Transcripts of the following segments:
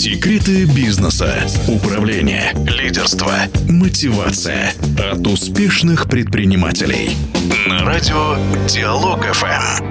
Секреты бизнеса, управления, лидерства, мотивация от успешных предпринимателей. На радио Диалог ФМ.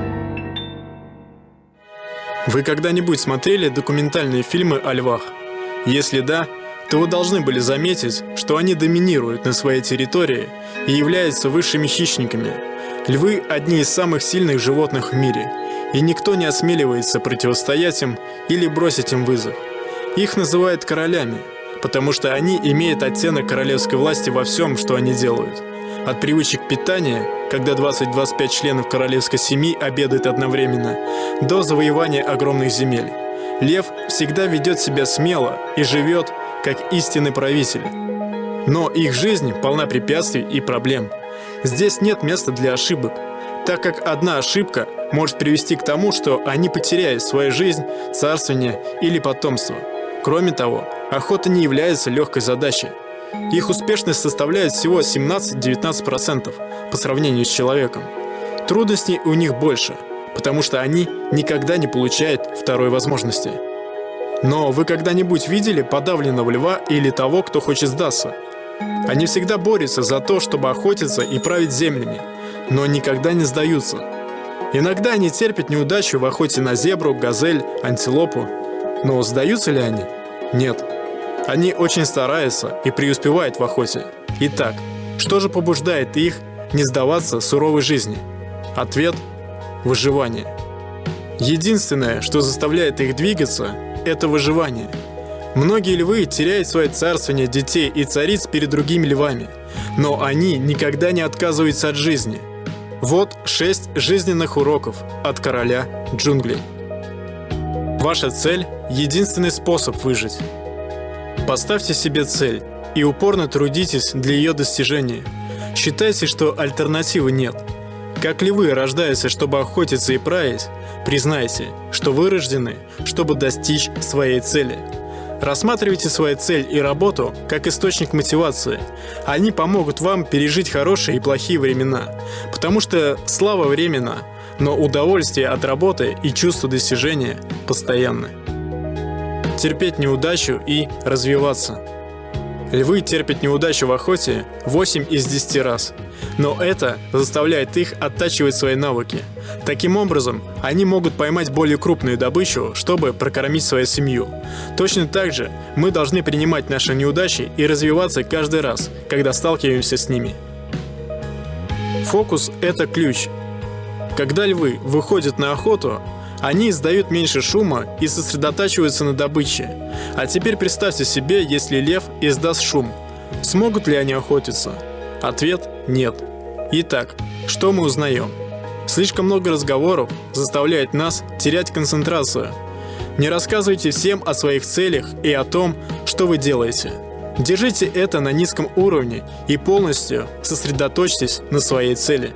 Вы когда-нибудь смотрели документальные фильмы о львах? Если да, то вы должны были заметить, что они доминируют на своей территории и являются высшими хищниками. Львы – одни из самых сильных животных в мире, и никто не осмеливается противостоять им или бросить им вызов. Их называют королями, потому что они имеют оттенок королевской власти во всем, что они делают. От привычек питания, когда 20-25 членов королевской семьи обедают одновременно, до завоевания огромных земель. Лев всегда ведет себя смело и живет как истинный правитель. Но их жизнь полна препятствий и проблем. Здесь нет места для ошибок, так как одна ошибка может привести к тому, что они потеряют свою жизнь, царствование или потомство. Кроме того, охота не является легкой задачей. Их успешность составляет всего 17-19% по сравнению с человеком. Трудностей у них больше, потому что они никогда не получают второй возможности. Но вы когда-нибудь видели подавленного льва или того, кто хочет сдаться? Они всегда борются за то, чтобы охотиться и править землями, но никогда не сдаются. Иногда они терпят неудачу в охоте на зебру, газель, антилопу. Но сдаются ли они? Нет. Они очень стараются и преуспевают в охоте. Итак, что же побуждает их не сдаваться суровой жизни? Ответ – выживание. Единственное, что заставляет их двигаться – это выживание. Многие львы теряют свое царствование детей и цариц перед другими львами, но они никогда не отказываются от жизни. Вот 6 жизненных уроков от короля джунглей. Ваша цель – единственный способ выжить. Поставьте себе цель и упорно трудитесь для ее достижения. Считайте, что альтернативы нет. Как львы рождаются, чтобы охотиться и править, признайте, что вы рождены, чтобы достичь своей цели. Рассматривайте свою цель и работу как источник мотивации. Они помогут вам пережить хорошие и плохие времена, потому что слава временна, но удовольствие от работы и чувство достижения постоянны. Терпеть неудачу и развиваться. Львы терпят неудачу в охоте 8 из 10 раз, но это заставляет их оттачивать свои навыки. Таким образом, они могут поймать более крупную добычу, чтобы прокормить свою семью. Точно так же мы должны принимать наши неудачи и развиваться каждый раз, когда сталкиваемся с ними. Фокус – это ключ. Когда львы выходят на охоту, они издают меньше шума и сосредотачиваются на добыче. А теперь представьте себе, если лев издаст шум. Смогут ли они охотиться? Ответ – нет. Итак, что мы узнаем? Слишком много разговоров заставляет нас терять концентрацию. Не рассказывайте всем о своих целях и о том, что вы делаете. Держите это на низком уровне и полностью сосредоточьтесь на своей цели.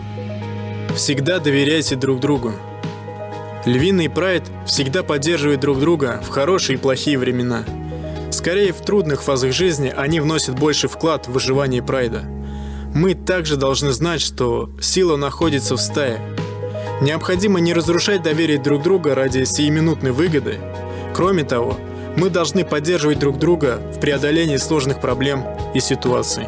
Всегда доверяйте друг другу. Львиный прайд всегда поддерживает друг друга в хорошие и плохие времена. Скорее, в трудных фазах жизни они вносят больший вклад в выживание прайда. Мы также должны знать, что сила находится в стае. Необходимо не разрушать доверие друг друга ради сиюминутной выгоды. Кроме того, мы должны поддерживать друг друга в преодолении сложных проблем и ситуаций.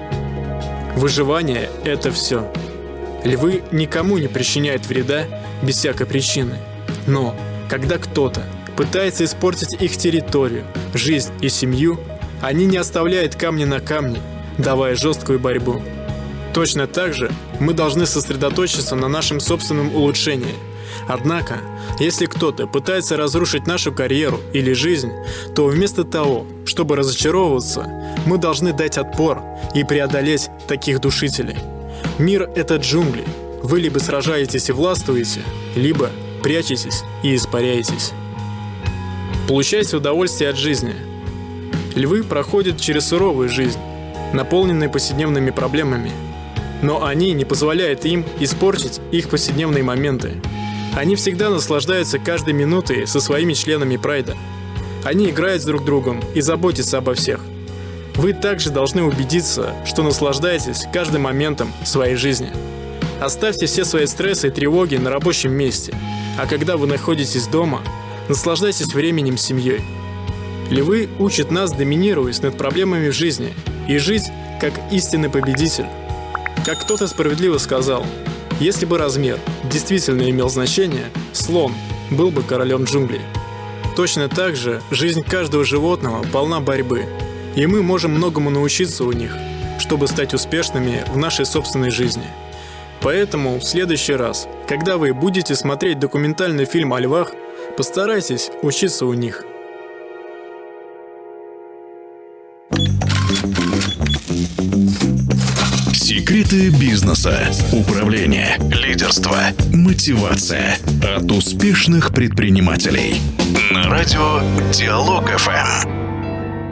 Выживание – это все. Львы никому не причиняют вреда без всякой причины. Но когда кто-то пытается испортить их территорию, жизнь и семью, они не оставляют камня на камне, давая жесткую борьбу. Точно так же мы должны сосредоточиться на нашем собственном улучшении. Однако, если кто-то пытается разрушить нашу карьеру или жизнь, то вместо того, чтобы разочаровываться, мы должны дать отпор и преодолеть таких душителей. Мир – это джунгли. Вы либо сражаетесь и властвуете, либо прячетесь и испаряетесь. Получайте удовольствие от жизни. Львы проходят через суровую жизнь, наполненную повседневными проблемами. Но они не позволяют им испортить их повседневные моменты. Они всегда наслаждаются каждой минутой со своими членами прайда. Они играют с друг другом и заботятся обо всех. Вы также должны убедиться, что наслаждаетесь каждым моментом своей жизни. Оставьте все свои стрессы и тревоги на рабочем месте, а когда вы находитесь дома, Наслаждайтесь временем с семьей. Львы учат нас доминировать над проблемами в жизни и жить как истинный победитель. Как кто-то справедливо сказал, если бы размер действительно имел значение, слон был бы королем джунглей. Точно так же жизнь каждого животного полна борьбы, и мы можем многому научиться у них, чтобы стать успешными в нашей собственной жизни. Поэтому в следующий раз, когда вы будете смотреть документальный фильм о львах, постарайтесь учиться у них. Секреты бизнеса, управления, лидерства, мотивация от успешных предпринимателей. На радио Диалог ФМ.